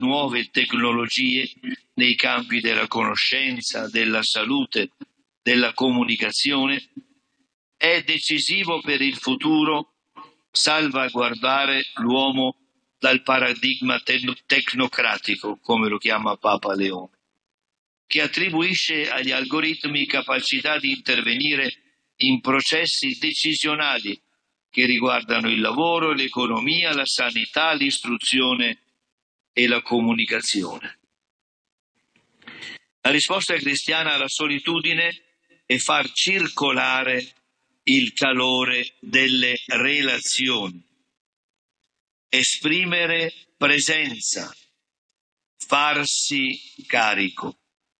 nuove tecnologie nei campi della conoscenza, della salute, della comunicazione, è decisivo per il futuro salvaguardare l'uomo dal paradigma tecnocratico, come lo chiama Papa Leone, che attribuisce agli algoritmi capacità di intervenire in processi decisionali che riguardano il lavoro, l'economia, la sanità, l'istruzione e la comunicazione. La risposta cristiana alla solitudine è far circolare il calore delle relazioni, esprimere presenza, farsi carico.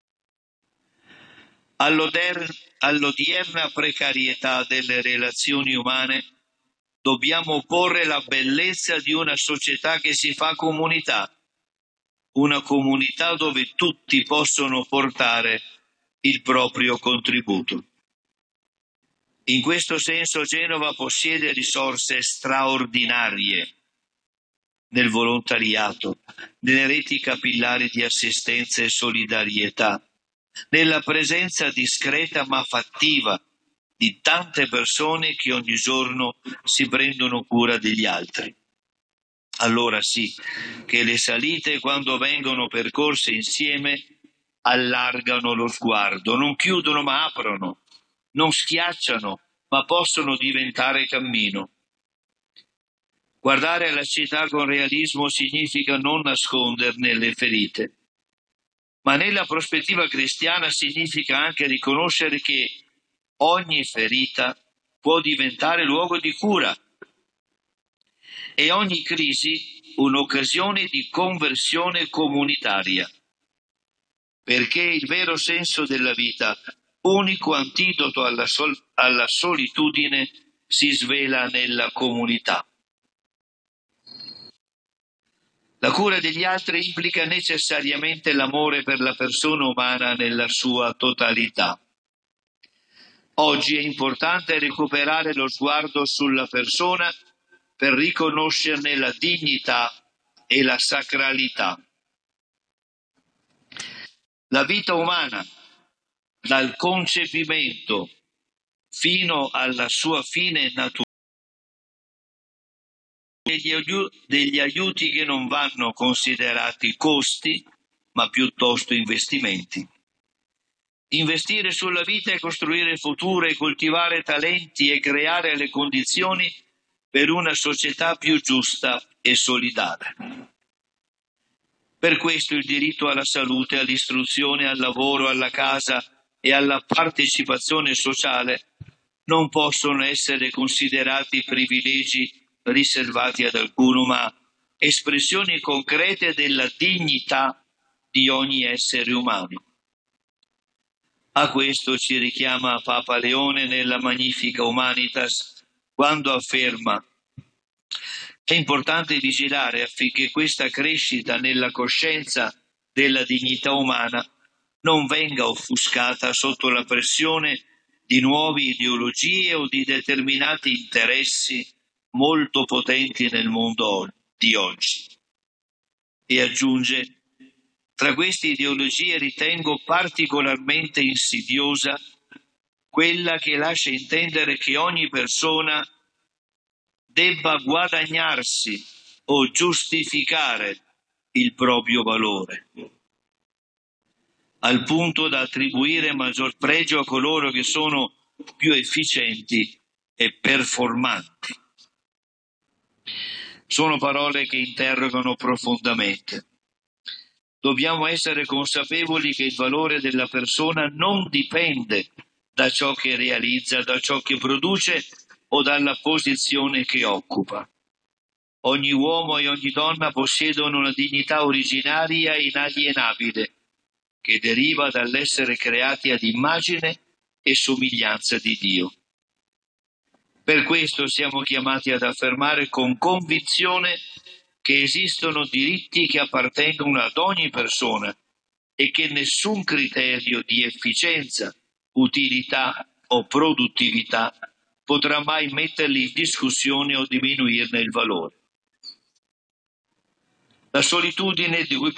All'odierna precarietà delle relazioni umane dobbiamo opporre la bellezza di una società che si fa comunità, una comunità dove tutti possono portare il proprio contributo. In questo senso Genova possiede risorse straordinarie nel volontariato, nelle reti capillari di assistenza e solidarietà, nella presenza discreta ma fattiva di tante persone che ogni giorno si prendono cura degli altri. Allora sì, che le salite, quando vengono percorse insieme, allargano lo sguardo, non chiudono ma aprono, non schiacciano ma possono diventare cammino. Guardare la città con realismo significa non nasconderne le ferite, ma nella prospettiva cristiana significa anche riconoscere che ogni ferita può diventare luogo di cura e ogni crisi un'occasione di conversione comunitaria, perché il vero senso della vita, unico antidoto alla solitudine, si svela nella comunità. La cura degli altri implica necessariamente l'amore per la persona umana nella sua totalità. Oggi è importante recuperare lo sguardo sulla persona per riconoscerne la dignità e la sacralità. La vita umana, dal concepimento fino alla sua fine naturale, degli aiuti che non vanno considerati costi, ma piuttosto investimenti. Investire sulla vita è costruire il futuro e coltivare talenti e creare le condizioni per una società più giusta e solidale. Per questo il diritto alla salute, all'istruzione, al lavoro, alla casa e alla partecipazione sociale non possono essere considerati privilegi riservati ad alcuno, ma espressioni concrete della dignità di ogni essere umano. A questo ci richiama Papa Leone nella Magnificat Humanitas, quando afferma: è importante vigilare affinché questa crescita nella coscienza della dignità umana non venga offuscata sotto la pressione di nuove ideologie o di determinati interessi molto potenti nel mondo di oggi. E aggiunge: tra queste ideologie ritengo particolarmente insidiosa quella che lascia intendere che ogni persona debba guadagnarsi o giustificare il proprio valore, al punto da attribuire maggior pregio a coloro che sono più efficienti e performanti. Sono parole che interrogano profondamente. Dobbiamo essere consapevoli che il valore della persona non dipende da ciò che realizza, da ciò che produce o dalla posizione che occupa. Ogni uomo e ogni donna possiedono una dignità originaria e inalienabile che deriva dall'essere creati ad immagine e somiglianza di Dio. Per questo siamo chiamati ad affermare con convinzione che esistono diritti che appartengono ad ogni persona e che nessun criterio di efficienza, utilità o produttività potrà mai metterli in discussione o diminuirne il valore. La solitudine di cui